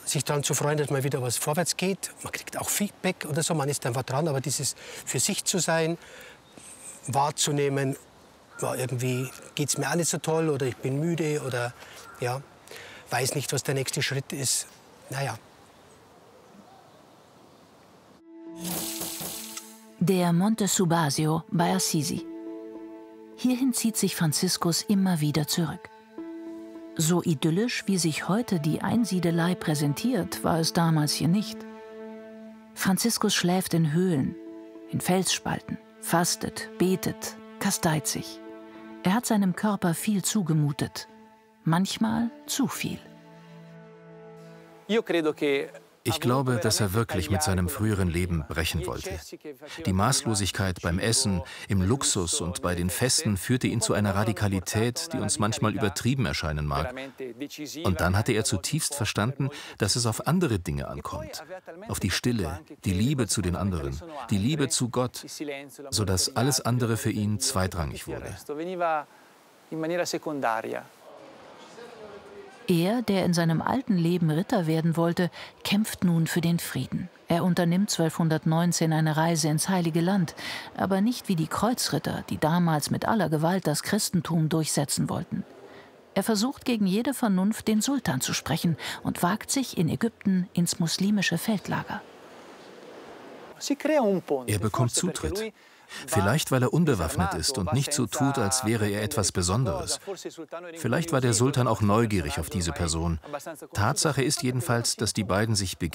sich daran zu freuen, dass mal wieder was vorwärts geht. Man kriegt auch Feedback oder so, man ist einfach dran. Aber dieses für sich zu sein, wahrzunehmen, ja, irgendwie geht es mir alles so toll oder ich bin müde oder ja, weiß nicht, was der nächste Schritt ist. Naja. Der Monte Subasio bei Assisi. Hierhin zieht sich Franziskus immer wieder zurück. So idyllisch, wie sich heute die Einsiedelei präsentiert, war es damals hier nicht. Franziskus schläft in Höhlen, in Felsspalten, fastet, betet, kasteit sich. Er hat seinem Körper viel zugemutet, manchmal zu viel. Ich glaube, dass er wirklich mit seinem früheren Leben brechen wollte. Die Maßlosigkeit beim Essen, im Luxus und bei den Festen führte ihn zu einer Radikalität, die uns manchmal übertrieben erscheinen mag. Und dann hatte er zutiefst verstanden, dass es auf andere Dinge ankommt. Auf die Stille, die Liebe zu den anderen, die Liebe zu Gott, sodass alles andere für ihn zweitrangig wurde. Er, der in seinem alten Leben Ritter werden wollte, kämpft nun für den Frieden. Er unternimmt 1219 eine Reise ins Heilige Land, aber nicht wie die Kreuzritter, die damals mit aller Gewalt das Christentum durchsetzen wollten. Er versucht gegen jede Vernunft, den Sultan zu sprechen und wagt sich in Ägypten ins muslimische Feldlager. Er bekommt Zutritt. Vielleicht, weil er unbewaffnet ist und nicht so tut, als wäre er etwas Besonderes. Vielleicht war der Sultan auch neugierig auf diese Person. Tatsache ist jedenfalls, dass die beiden sich begegnen.